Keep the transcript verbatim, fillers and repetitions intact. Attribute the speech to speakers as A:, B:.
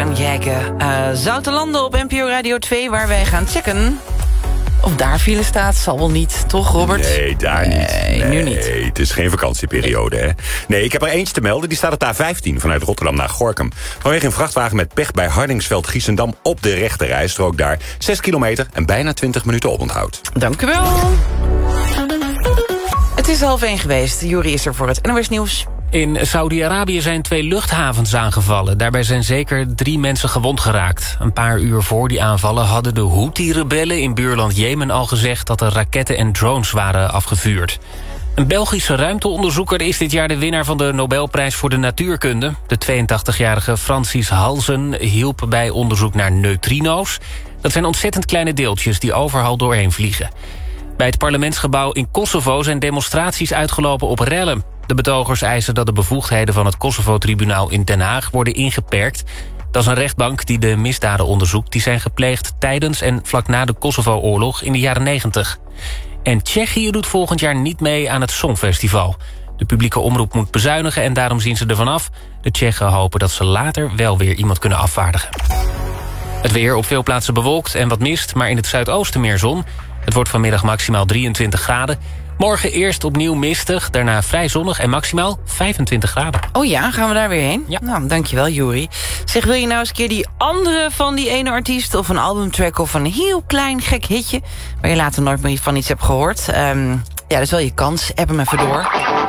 A: en Jäger. Uh, Zoutelanden op N P O Radio twee, waar wij gaan checken of daar file staat. Zal wel niet, toch Robert?
B: Nee, daar
A: nee,
B: niet. Nee,
A: nu niet.
B: Het is geen vakantieperiode, hè? Nee, ik heb er eentje te melden. Die staat op de A vijftien vanuit Rotterdam naar Gorinchem. Vanwege een vrachtwagen met pech bij Hardingsveld-Giessendam op de rechte rijstrook daar. zes kilometer en bijna twintig minuten oponthoud.
A: Dank u wel. Het is half één geweest. Juri is er voor het N O S Nieuws.
C: In Saudi-Arabië zijn twee luchthavens aangevallen. Daarbij zijn zeker drie mensen gewond geraakt. Een paar uur voor die aanvallen hadden de Houthi-rebellen in buurland Jemen al gezegd dat er raketten en drones waren afgevuurd. Een Belgische ruimteonderzoeker is dit jaar de winnaar van de Nobelprijs voor de natuurkunde. De tweeëntachtigjarige Francis Halsen hielp bij onderzoek naar neutrino's. Dat zijn ontzettend kleine deeltjes die overal doorheen vliegen. Bij het parlementsgebouw in Kosovo zijn demonstraties uitgelopen op rellen. De betogers eisen dat de bevoegdheden van het Kosovo-tribunaal in Den Haag worden ingeperkt. Dat is een rechtbank die de misdaden onderzoekt die zijn gepleegd tijdens en vlak na de Kosovo-oorlog in de jaren negentig. En Tsjechië doet volgend jaar niet mee aan het Songfestival. De publieke omroep moet bezuinigen en daarom zien ze ervan af. De Tsjechen hopen dat ze later wel weer iemand kunnen afvaardigen. Het weer op veel plaatsen bewolkt en wat mist, maar in het zuidoosten meer zon. Het wordt vanmiddag maximaal drieëntwintig graden. Morgen eerst opnieuw mistig, daarna vrij zonnig en maximaal vijfentwintig graden.
A: Oh ja, gaan we daar weer heen?
C: Ja.
A: Nou, dankjewel, Juri. Zeg, wil je nou eens een keer die andere van die ene artiest... of een albumtrack of een heel klein gek hitje... waar je later nooit meer van iets hebt gehoord? Um, ja, dat is wel je kans. App hem even door.